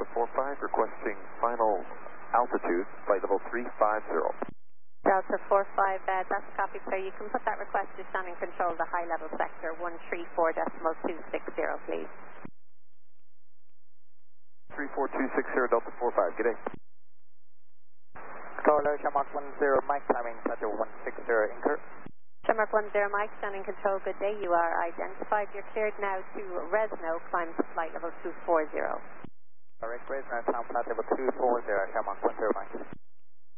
45, requesting final altitude, flight level 350. Delta 45, that's copied, sir. You can put that request to standing control, the high level sector 134.260, please. 34260, Delta 45, good day. Controller, Shamrock 10, Mike, timing, Center 160, incur. Shamrock 10, Mike, standing control, good day. You are identified. You're cleared now to Resno, climb to flight level 240. Correct, Resno, climb flight level 240, Shamrock 10, Mike.